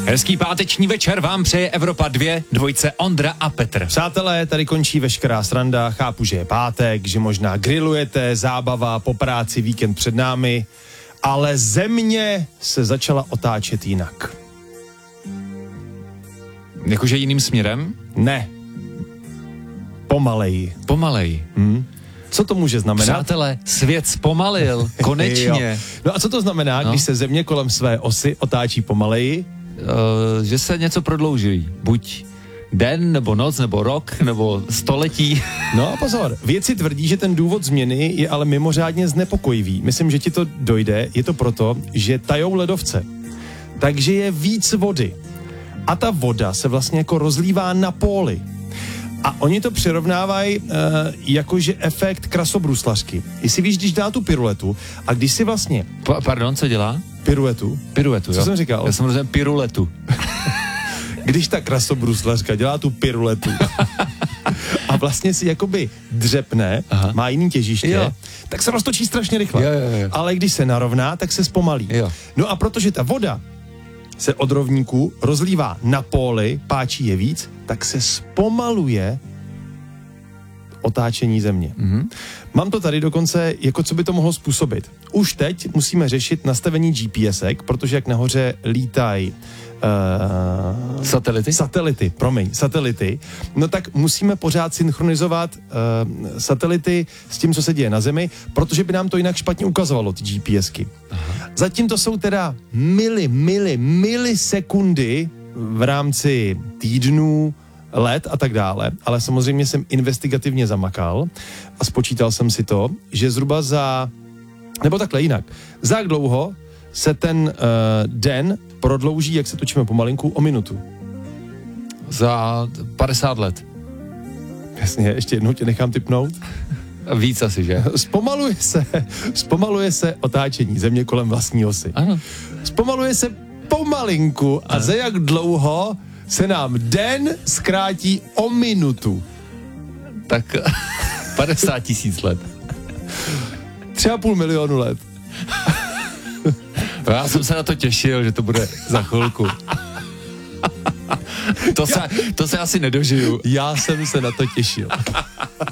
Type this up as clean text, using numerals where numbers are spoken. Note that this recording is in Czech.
Hezký páteční večer vám přeje Evropa 2, dvojce Ondra a Petr. Přátelé, tady končí veškerá sranda, chápu, že je pátek, že možná grillujete, zábava, po práci, víkend před námi, ale země se začala otáčet jinak. Jakože jiným směrem? Ne. Pomaleji. Pomaleji. Co to může znamenat? Přátelé, svět zpomalil, konečně. No a co to znamená, když se země kolem své osy otáčí pomaleji? Že se něco prodlouží. Buď den, nebo noc, nebo rok, nebo století. No a pozor, vědci tvrdí, že ten důvod změny je ale mimořádně znepokojivý. Myslím, že ti to dojde, je to proto, že tajou ledovce. Takže je víc vody. A ta voda se vlastně jako rozlívá na póly. A oni to přirovnávají jakože efekt krasobruslařky. Jestli víš, když dá tu piruletu a když si vlastně... Pardon, co dělá? Piruetu. Piruetu, jo. Co jsem říkal? Já jsem rozuměl piruletu. Když ta krasobruslařka dělá tu piruletu a vlastně si jakoby dřepne, má jiný těžiště, tak se roztočí strašně rychle. Jo. Ale když se narovná, tak se zpomalí. Jo. No a protože ta voda se od rovníku rozlívá na póly, páčí je víc, tak se zpomaluje otáčení země. Mám to tady dokonce, jako co by to mohlo způsobit. Už teď musíme řešit nastavení GPSek, protože jak nahoře lítají satelity, no tak musíme pořád synchronizovat satelity s tím, co se děje na Zemi, protože by nám to jinak špatně ukazovalo, ty GPSky. Zatím to jsou teda milisekundy v rámci týdnů, let a tak dále, ale samozřejmě jsem investigativně zamakal a spočítal jsem si to, že zhruba nebo takhle jinak, za jak dlouho se ten den prodlouží, jak se točíme pomalinku, o minutu. Za 50 let. Jasně, ještě jednou tě nechám tipnout. Víc asi, že? Zpomaluje se otáčení země kolem vlastní osy. Ano. Zpomaluje se pomalinku a za jak dlouho se nám den zkrátí o minutu. Tak 50 000 let. 3,5 milionu let. Já jsem se na to těšil, že to bude za chvilku. To se asi nedožiju. Já jsem se na to těšil.